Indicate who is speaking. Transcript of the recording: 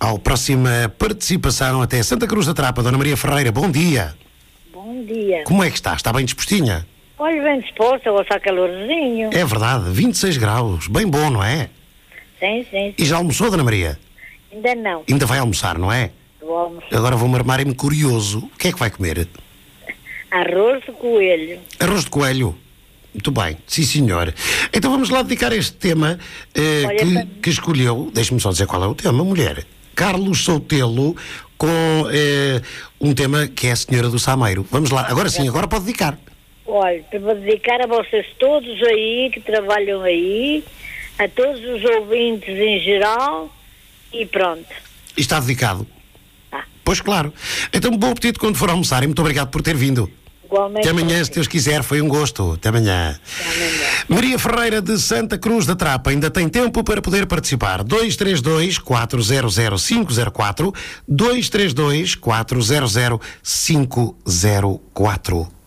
Speaker 1: Ao próxima participação até Santa Cruz da Trapa, Dona Maria Ferreira, bom dia.
Speaker 2: Bom dia.
Speaker 1: Como é que está? Está bem dispostinha?
Speaker 2: Olha, bem disposta, agora está calorzinho.
Speaker 1: É verdade, 26 graus, bem bom, não é?
Speaker 2: Sim.
Speaker 1: E já almoçou, Dona Maria?
Speaker 2: Ainda não.
Speaker 1: Ainda vai almoçar, não é?
Speaker 2: Vou almoçar.
Speaker 1: Agora vou-me armar-me curioso. O que é que vai comer?
Speaker 2: Arroz de coelho.
Speaker 1: Arroz de coelho. Muito bem, sim senhor. Então vamos lá dedicar este tema que escolheu, deixe-me só dizer qual é o tema, mulher. Carlos Soutelo, com um tema que é a Senhora do Sameiro. Vamos lá, agora sim, agora pode dedicar.
Speaker 2: Olha, vou dedicar a vocês todos aí, que trabalham aí, a todos os ouvintes em geral, e pronto.
Speaker 1: E está dedicado?
Speaker 2: Tá.
Speaker 1: Pois claro. Então bom apetite quando for almoçar e muito obrigado por ter vindo.
Speaker 2: Igualmente.
Speaker 1: Até amanhã, se Deus quiser, foi um gosto. Até amanhã.
Speaker 2: Até amanhã.
Speaker 1: Maria Ferreira de Santa Cruz da Trapa ainda tem tempo para poder participar. 232-400-504, 232-400-504.